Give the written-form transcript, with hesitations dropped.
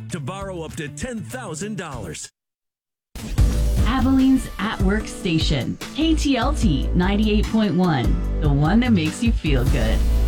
to borrow up to $10,000. Abilene's At Work Station, KTLT 98.1, the one that makes you feel good.